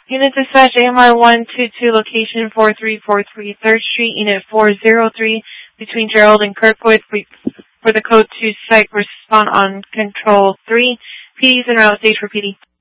Unit dispatch AMR 122, location 4343 3rd Street, Unit 403, between Gerald and Kirkwood, for the code 2 site, respond on control 3. PD's en route, stage for PD.